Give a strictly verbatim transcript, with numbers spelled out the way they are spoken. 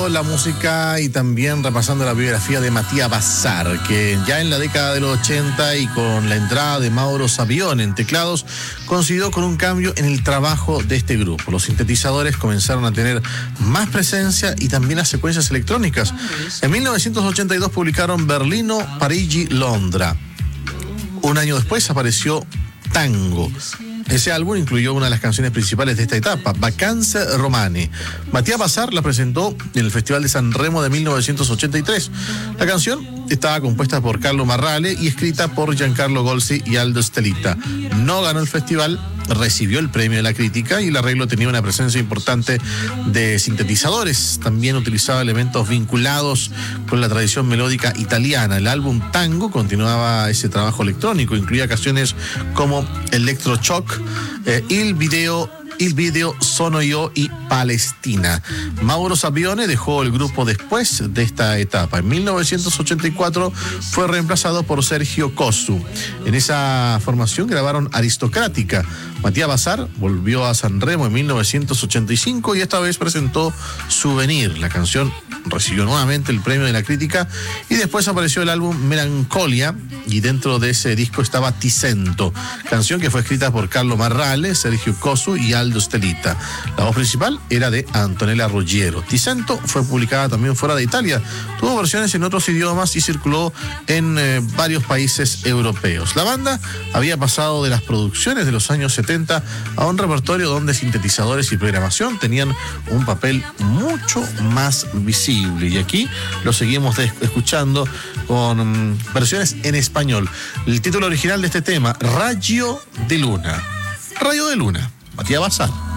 escuchando la música y también repasando la biografía de Matías Bazar, que ya en la década de los ochenta y con la entrada de Mauro Savione en teclados, coincidió con un cambio en el trabajo de este grupo. Los sintetizadores comenzaron a tener más presencia y también las secuencias electrónicas. En mil novecientos ochenta y dos publicaron Berlino, Parigi, Londra. Un año después apareció Tango. Ese álbum incluyó una de las canciones principales de esta etapa, Vacanze Romane. Matías Bazar la presentó en el Festival de San Remo de mil novecientos ochenta y tres. La canción estaba compuesta por Carlo Marrale y escrita por Giancarlo Golsi y Aldo Stellita. No ganó el festival, recibió el premio de la crítica y el arreglo tenía una presencia importante de sintetizadores. También utilizaba elementos vinculados con la tradición melódica italiana. El álbum Tango continuaba ese trabajo electrónico, incluía canciones como Electrochoc, eh, Il Video, Il Video Sono Yo y Palestina. Mauro Savione dejó el grupo después de esta etapa. En mil novecientos ochenta y cuatro fue reemplazado por Sergio Cosu. En esa formación grabaron Aristocrática. Matías Bazar volvió a San Remo en mil novecientos ochenta y cinco y esta vez presentó Souvenir. La canción recibió nuevamente el premio de la crítica y después apareció el álbum Melancolia y dentro de ese disco estaba Ticento, canción que fue escrita por Carlo Marrale, Sergio Cosu y Aldo Stellita. La voz principal era de Antonella Ruggiero. Ticento fue publicada también fuera de Italia, tuvo versiones en otros idiomas y circuló en eh, varios países europeos. La banda había pasado de las producciones de los años setenta a un repertorio donde sintetizadores y programación tenían un papel mucho más visible. Y aquí lo seguimos de- escuchando con um, versiones en español. El título original de este tema, Rayo de Luna. Rayo de Luna, Matías Bazar.